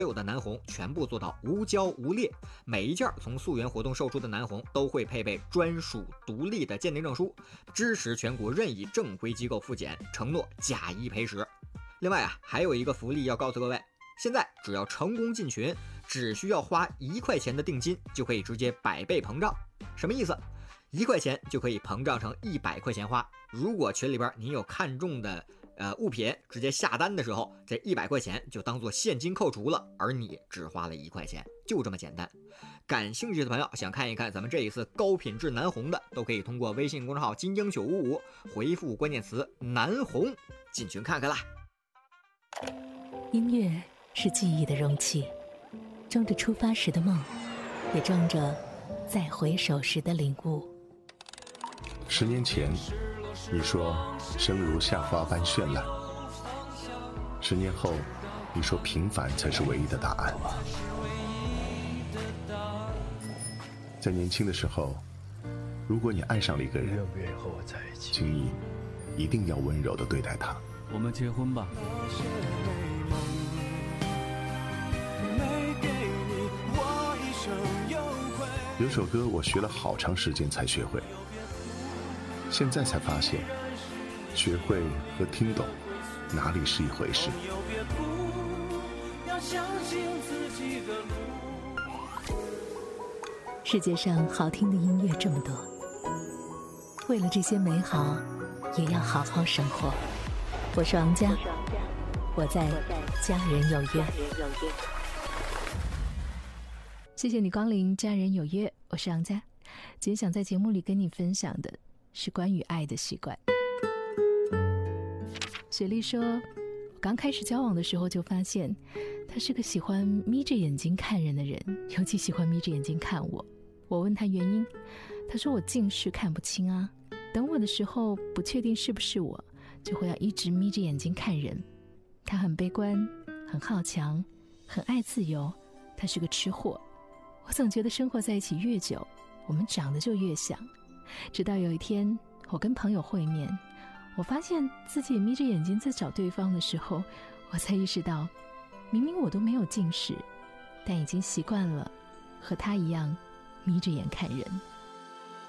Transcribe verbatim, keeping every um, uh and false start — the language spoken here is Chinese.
有的南红全部做到无胶无裂，每一件从溯源活动售出的南红都会配备专属独立的鉴定证书，支持全国任意正规机构复检，承诺假一赔十。另外啊，还有一个福利要告诉各位，现在只要成功进群，只需要花一块钱的定金就可以直接百倍膨胀。什么意思？一块钱就可以膨胀成一百块钱花。如果群里边你有看中的呃物品，直接下单的时候，这一百块钱就当做现金扣除了，而你只花了一块钱，就这么简单。感兴趣的朋友想看一看咱们这一次高品质南红的，都可以通过微信公众号金鹰九五五回复关键词南红进群看看啦。 音乐是记忆的容器，装着出发时的梦，也装着再回首时的领悟。 十年前你说生如夏花般绚烂，十年后你说平凡才是唯一的答案。在年轻的时候，如果你爱上了一个人，请你一定要温柔地对待他。 我们结婚吧。 有首歌我学了好长时间才学会，现在才发现学会和听懂哪里是一回事。 世界上好听的音乐这么多，为了这些美好也要好好生活。我是王佳，我在家人有约。谢谢你光临家人有约，我是王佳。今天想在节目里跟你分享的是关于爱的习惯。雪莉说，我刚开始交往的时候就发现他是个喜欢眯着眼睛看人的人，尤其喜欢眯着眼睛看我。我问他原因，他说我近视看不清啊，等我的时候不确定是不是我，就会要一直眯着眼睛看人。他很悲观，很好强，很爱自由，他是个吃货。我总觉得生活在一起越久，我们长得就越像。直到有一天我跟朋友会面，我发现自己也眯着眼睛在找对方的时候，我才意识到明明我都没有近视，但已经习惯了和他一样眯着眼看人。